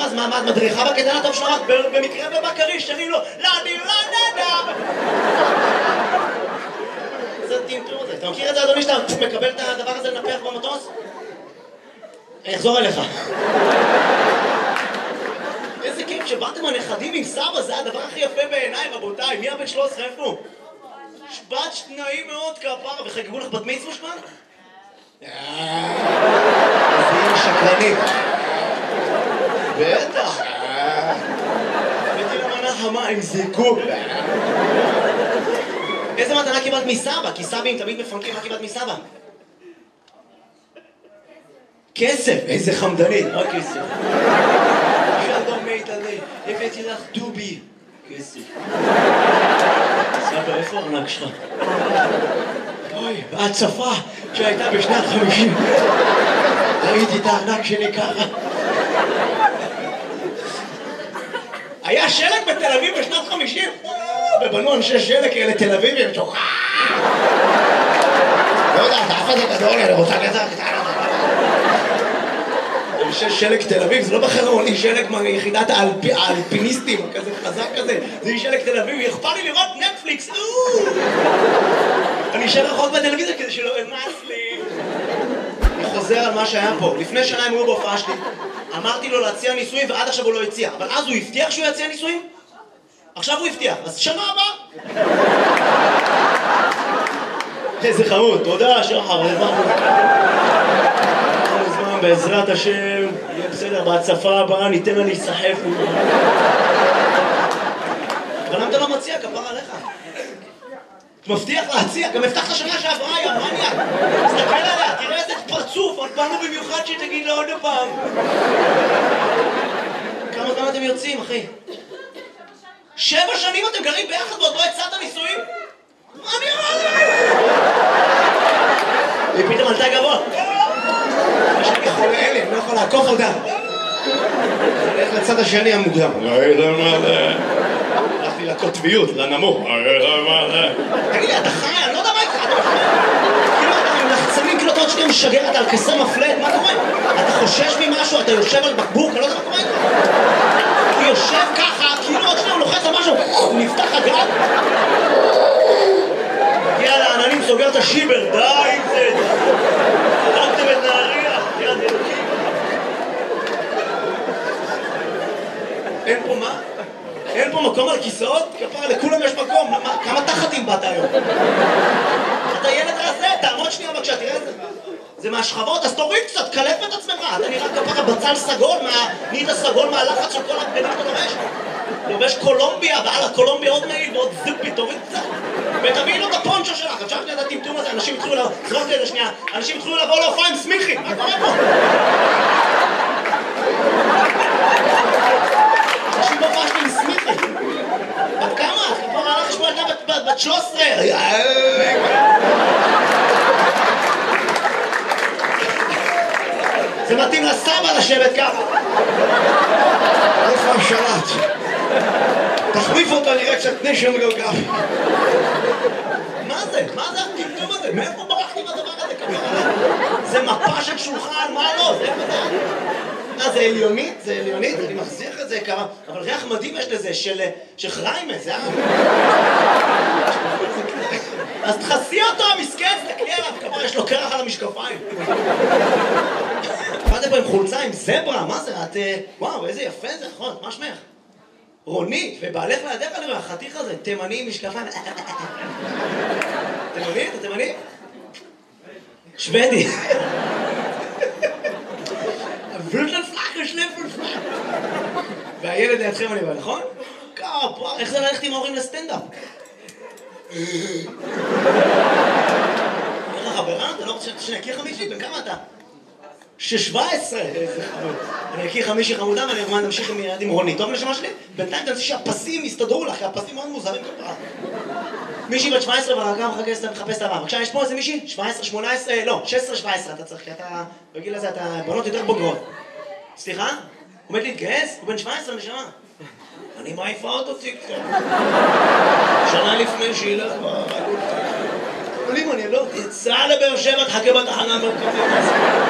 אז מה, את מדריכה בקטנה טוב שלך? במקרה בבקרי, שרים לו, לדי לדה. זה טמטום הזה. אתה מכיר את זה, אדוני, שאתה מקבל את הדבר הזה לנפח במטוס? אני אחזור אליך. איזה כיף שבאתם הנכדים עם סבא, זה הדבר הכי יפה בעיניי, רבותיי. מי הבן 13, איפה הוא? בת נעים מאוד כפרה, וחגגו לך בת מצווה כבר? אז היא שקרנית. בטח. הבאתי לה מנה חמה עם זיקוק. איזה מתנה קיבלת מסבא? כי סבים תמיד מפנקים, מה קיבלת מסבא? כסף, איזה חמדנית, רק כסף. שלום מיטלי, הבאתי לך דובי. כסף. סבא, איפה הארנק שלך? אוי, בהצפה שהייתה בשנת 50. ראיתי את הארנק שלי ככה. היה שלג בתל אביב בשנת 50. ובנו אנשי שלג כאלה תל אביבים. לא יודע, אתה אף אחד גדול, אני רוצה כזה קטנה. אנשי שלג תל אביב, זה לא בחרון, היא שלג מיחידת האלפיניסטים, כזה חזק כזה. זה היא שלג תל אביב, אכפת לי לראות נטפליקס. אני אשאר רחוק בטלוויזיה כדי שלא אמס לי. אני חוזר על מה שהיה פה. לפני שנה הם היו בהופעה שלי. אמרתי לו להציע נישואים ועד עכשיו הוא לא הציע. אבל אז הוא הבטיח שהוא יציע נישואים? עכשיו הוא הבטיח. אז שנה הבאה. איזה חמוד. תודה, שחר. בעזרת השם, יהיה בסדר. בהצפה הבאה ניתן לה להיסחף. אבל למה אתה לא מציע? כפרה עליך. מבטיח להציע, גם הבטחת שנה שעברה, היא אמרניה. תסתכל עליה, תראה איזה פרצוף, עוד באנו במיוחד שתגיד לה עוד פעם. כמה זמן אתם יוצאים, אחי? 7 שנים אתם גרים ביחד ועוד לא הצעת נישואים? מה אני אמרתי? היא פתאום עלתה גבוה. יש לי חולה אלה, אני לא יכול לעקוף אותה. הולך לצד השני המוקדם. הלכתי לקוטביות, לנמוך. תגיד לי, אתה חי? אני לא יודע מה איתך. כאילו אתה עם לחצנים, כאילו אתה עוד שנייה משגר, אתה על כסר מפלט, מה קורה? אתה חושש ממשהו, אתה יושב על בקבוק, אני לא יודע מה קורה איתך. הוא יושב ככה, כאילו עוד שנייה הוא לוחץ על משהו, הוא נפתח הגל. מגיע לעננים, סוגר את השיבר, די עם זה. הרגתם את נהריה, יד אלוקים. אין פה מה? אין פה מקום על כיסאות? כפרה, לכולם יש מקום. כמה תחתים באת היום? אתה ילד רזה, תעמוד שנייה בבקשה, תראה את זה. זה מהשכבות, אז תוריד קצת, קלף את עצמך. אתה נראה כפרה בצל סגול, נהיית סגול מהלחץ של כל הבגדים אתה לובש. לובש קולומביה, ועל הקולומביה עוד מעיל ועוד זיפי, תוריד קצת. ותביאי לו את הפונצ'ו שלך. עכשיו שנייה את הטמטום הזה, אנשים התחילו לבוא, זרוק לי את זה שנייה, אנשים התחילו לבוא להופעה עם סמיכי. מה קורה פה? אנשים בהופעה שלי עם סמיכי. בת כמה? כבר הלך לשמוע ילדה בת 13. זה מתאים לסבא לשבת ככה. איפה השלט? תחליף אותה, נראה קצת נשם גלגל. מה זה? מה זה הטמטום הזה? מאיפה ברחתי בדבר הזה? זה מפה של שולחן, מה לא? זה איפה זה? זה עליונית? זה עליונית? אני מחזיר את זה כמה... אבל ריח מדהים יש לזה, של חריימה, זה אז תחסי אותו, המסכן, תקלי עליו, כמה יש לו קרח על המשקפיים. באתם פה עם חולצה, עם זברה, מה זה? את... וואו, איזה יפה זה, נכון, מה שמך? רונית, ובעלך לידך אני רואה, החתיך הזה, תימני עם משקפיים. תימני? אתה תימני? שוודי. והילד לידכם אני רואה, נכון? איך זה ללכת עם ההורים לסטנדאפ? איך החברה? אתה לא רוצה שנכיר חמישי? בן כמה אתה? 17! איזה חמוד. אני אכיר חמישי חמודה ואני ארמן נמשיך עם רונית. טוב נשמה שלי? בינתיים תנסי שהפסים יסתדרו לך, כי הפסים מאוד מוזרים כפרה. מישהי בת 17 והרגע מחפש את הבא. בבקשה, יש פה איזה מישהי? 17, 18, לא, 16-17 אתה צריך, כי אתה, בגיל הזה אתה בנות יותר בוגרות. סליחה? עומד להתגייס? הוא בן 17 נשמה. אני מעיפה אותו קצת. שנה לפני שילך ברגות. עולים אני לא, תצא לבאר שבע, תחכה בתחנה מרכבים.